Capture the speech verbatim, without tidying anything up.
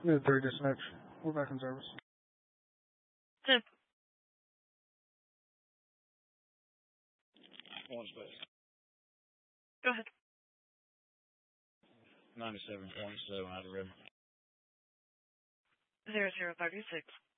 Yeah, three dispatch. We're back in service. Tip. One space. Go ahead. ninety-seven point seven out of Redmond. Zero zero thirty six.